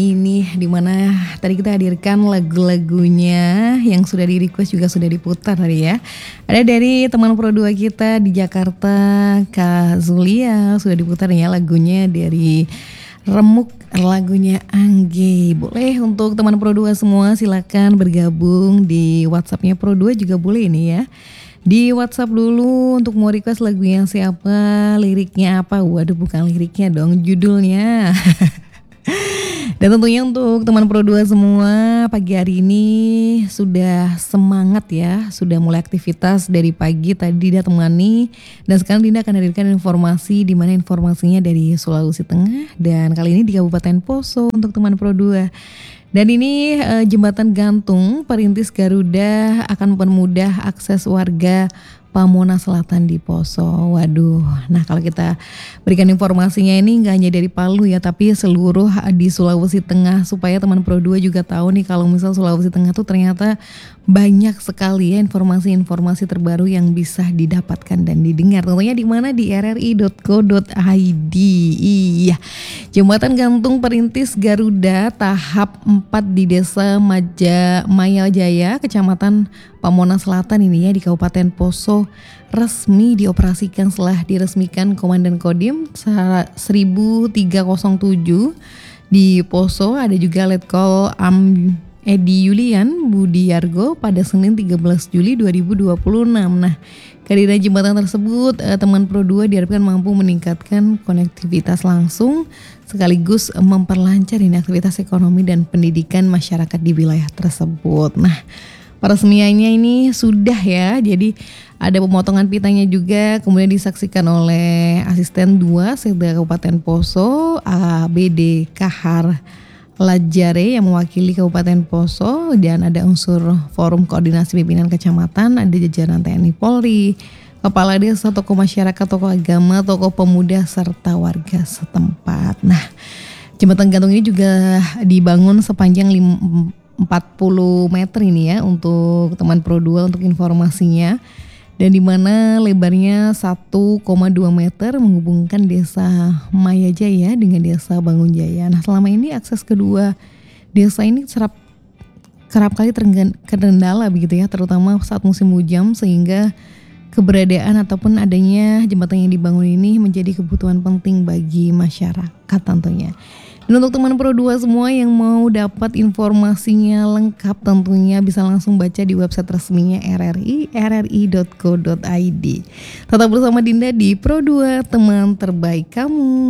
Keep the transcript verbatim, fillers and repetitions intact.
Ini dimana tadi kita hadirkan lagu-lagunya yang sudah di-request juga sudah diputar tadi ya. Ada dari teman Pro dua kita di Jakarta, Kak Zulia, sudah diputar ya lagunya dari Remuk, lagunya Angge. Boleh untuk teman Pro dua semua silakan bergabung di WhatsAppnya Pro dua juga boleh ini ya. Di WhatsApp dulu untuk mau request lagunya siapa, liriknya apa. Waduh, bukan liriknya dong, judulnya. Dan tentunya untuk teman Pro dua semua, pagi hari ini sudah semangat ya, sudah mulai aktivitas dari pagi tadi Dinda temani. Dan sekarang Dinda akan hadirkan informasi, di mana informasinya dari Sulawesi Tengah dan kali ini di Kabupaten Poso untuk teman Pro dua. Dan ini eh, jembatan gantung perintis Garuda akan mempermudah akses warga Pamona Selatan di Poso. Waduh, nah kalau kita berikan informasinya ini nggak hanya dari Palu ya, tapi seluruh di Sulawesi Tengah supaya teman Pro dua juga tahu nih kalau misal Sulawesi Tengah tuh ternyata banyak sekali ya informasi-informasi terbaru yang bisa didapatkan dan didengar. Tentunya di mana di r r i dot co dot i d. Iya, jembatan gantung perintis Garuda tahap empat di Desa Maja Maya Jaya, Kecamatan Pamona Selatan ini ya di Kabupaten Poso resmi dioperasikan setelah diresmikan Komandan Kodim seribu tiga ratus tujuh di Poso. Ada juga Letkol Am Edi Yulian Budiargo pada Senin tiga belas Juli dua ribu dua puluh enam. Nah, kehadiran jembatan tersebut eh, teman Pro dua diharapkan mampu meningkatkan konektivitas langsung sekaligus eh, memperlancar ini aktivitas ekonomi dan pendidikan masyarakat di wilayah tersebut. Nah, peresmiannya ini sudah ya, jadi ada pemotongan pitanya juga, kemudian disaksikan oleh asisten dua Sekda Kabupaten Poso A B D Kahar Lajare yang mewakili Kabupaten Poso, dan ada unsur forum koordinasi pimpinan kecamatan, ada jajaran T N I Polri, kepala desa, tokoh masyarakat, tokoh agama, tokoh pemuda serta warga setempat. Nah, jembatan gantung ini juga dibangun sepanjang empat puluh meter ini ya untuk teman Pro dua untuk informasinya, dan di mana lebarnya satu koma dua meter menghubungkan Desa Maya Jaya dengan Desa Bangun Jaya. Nah, selama ini akses kedua desa ini serap kerap kali terkendala begitu ya, terutama saat musim hujan, sehingga keberadaan ataupun adanya jembatan yang dibangun ini menjadi kebutuhan penting bagi masyarakat tentunya. Dan untuk teman Pro dua semua yang mau dapat informasinya lengkap tentunya bisa langsung baca di website resminya R R I, r r i dot co dot i d. Tetap bersama Dinda di Pro dua, teman terbaik kamu.